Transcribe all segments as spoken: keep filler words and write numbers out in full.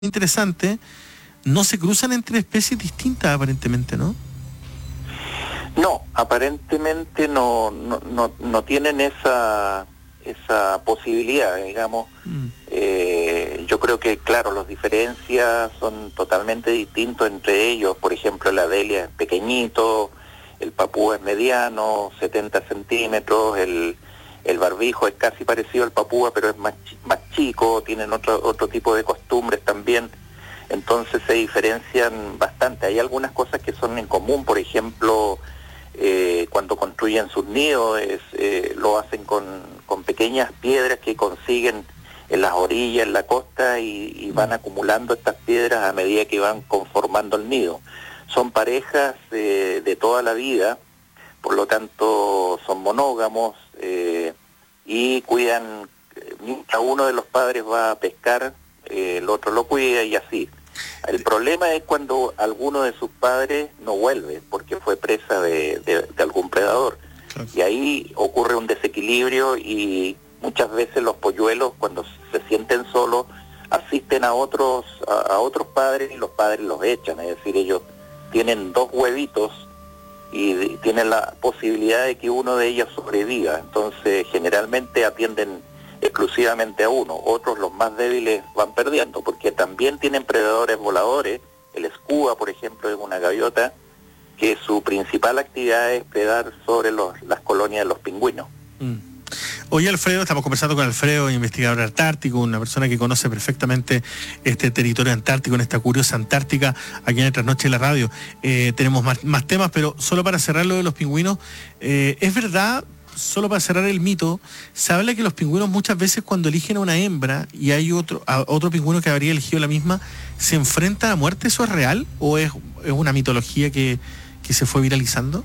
interesante, no se cruzan entre especies distintas aparentemente, ¿no? No, aparentemente no, no, no, no tienen esa esa posibilidad, digamos. Mm. Eh, yo creo que, claro, las diferencias son totalmente distintos entre ellos. Por ejemplo, el adelia es pequeñito, el papúa es mediano, setenta centímetros, el, el barbijo es casi parecido al papúa, pero es más, más chico, tienen otro, otro tipo de costumbres también. Entonces se diferencian bastante. Hay algunas cosas que son en común, por ejemplo, eh, cuando construyen sus nidos, es, eh, lo hacen con, con pequeñas piedras que consiguen en las orillas, en la costa, y, y van acumulando estas piedras a medida que van conformando el nido. Son parejas eh, de toda la vida, por lo tanto son monógamos eh, y cuidan, mientras uno de los padres va a pescar, eh, el otro lo cuida y así. El problema es cuando alguno de sus padres no vuelve porque fue presa de, de, de algún predador. Claro. Y ahí ocurre un desequilibrio y muchas veces los polluelos, cuando se sienten solos, asisten a otros a, a otros padres y los padres los echan. Es decir, ellos tienen dos huevitos y de, tienen la posibilidad de que uno de ellos sobreviva. Entonces generalmente atienden exclusivamente a uno. Otros, los más débiles, van perdiendo porque también tienen predadores voladores. El escúa, por ejemplo, es una gaviota que su principal actividad es predar sobre los, las colonias de los pingüinos. Mm. Hoy Alfredo, estamos conversando con Alfredo, investigador antártico, una persona que conoce perfectamente este territorio antártico, en esta curiosa Antártica, aquí en el Trasnoche de la Radio. Eh, tenemos más, más temas, pero solo para cerrar lo de los pingüinos, eh, es verdad, solo para cerrar el mito, se habla que los pingüinos muchas veces cuando eligen a una hembra y hay otro a otro pingüino que habría elegido la misma, se enfrenta a muerte. ¿Eso es real o es, es una mitología que, que se fue viralizando?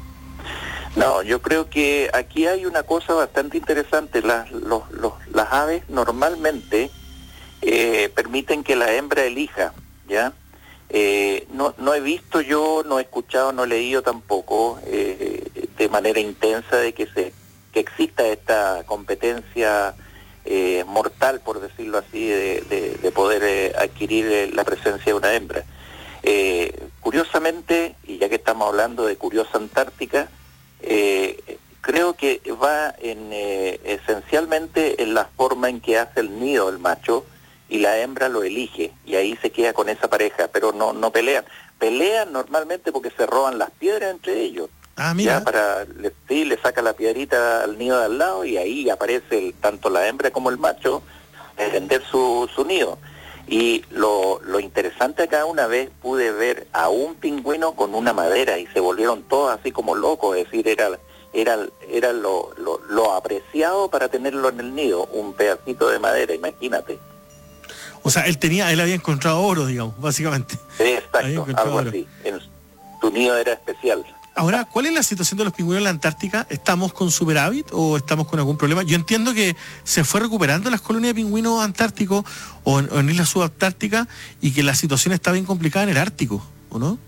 No, yo creo que aquí hay una cosa bastante interesante. Las, los, los, las aves normalmente eh, permiten que la hembra elija, ¿ya? Eh, no, no he visto yo, no he escuchado, no he leído tampoco eh, de manera intensa de que se que exista esta competencia eh, mortal, por decirlo así, de, de, de poder eh, adquirir eh, la presencia de una hembra. Eh, curiosamente, y ya que estamos hablando de curiosa Antártica, eh, creo que va en eh, esencialmente en la forma en que hace el nido el macho, y la hembra lo elige, y ahí se queda con esa pareja, pero no no pelean. Pelean normalmente porque se roban las piedras entre ellos. Ah, mira. Ya para, le, sí, le saca la piedrita al nido de al lado, y ahí aparece el, tanto la hembra como el macho a defender su, su nido. Y lo, lo interesante acá, una vez pude ver a un pingüino con una madera, y se volvieron todos así como locos, es decir, era... era, era lo, lo, lo apreciado para tenerlo en el nido, un pedacito de madera, imagínate. O sea, él tenía, él había encontrado oro, digamos, básicamente. Exacto, algo oro. Así. En, su nido era especial. Ahora, ¿cuál es la situación de los pingüinos en la Antártica? ¿Estamos con superávit o estamos con algún problema? Yo entiendo que se fue recuperando las colonias de pingüinos antárticos o en, o en islas subantárticas, y que la situación está bien complicada en el Ártico, ¿o no?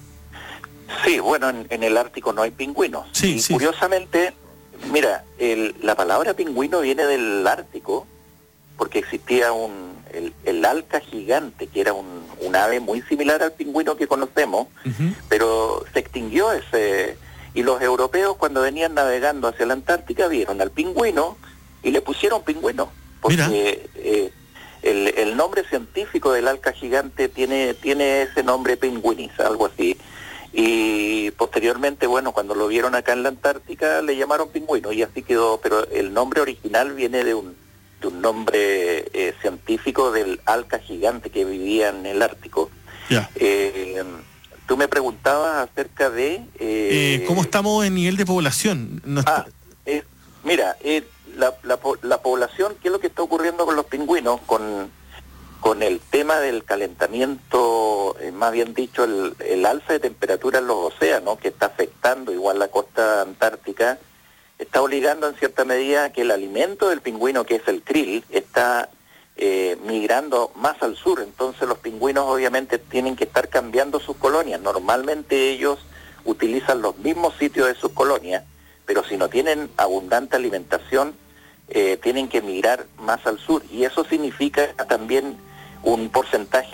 Sí, bueno, en, en el Ártico no hay pingüinos. Sí, y sí. Curiosamente, mira, el, la palabra pingüino viene del Ártico, porque existía un el, el alca gigante, que era un, un ave muy similar al pingüino que conocemos, uh-huh. pero se extinguió ese, y los europeos cuando venían navegando hacia la Antártica vieron al pingüino y le pusieron pingüino, porque eh, el, el nombre científico del alca gigante tiene, tiene ese nombre pingüinis, algo así, y posteriormente, bueno, cuando lo vieron acá en la Antártica le llamaron pingüino y así quedó, pero el nombre original viene de un un nombre eh, científico del alca gigante que vivía en el Ártico. Yeah. Eh, tú me preguntabas acerca de... Eh, eh, ¿Cómo estamos en nivel de población? No está... Ah, eh, mira, eh, la, la, la población, ¿qué es lo que está ocurriendo con los pingüinos? Con, con el tema del calentamiento, eh, más bien dicho, el, el alza de temperatura en los océanos, que está afectando igual la costa antártica, está obligando en cierta medida a que el alimento del pingüino, que es el krill, está eh, migrando más al sur. Entonces los pingüinos obviamente tienen que estar cambiando sus colonias. Normalmente ellos utilizan los mismos sitios de sus colonias, pero si no tienen abundante alimentación, eh, tienen que migrar más al sur. Y eso significa también un porcentaje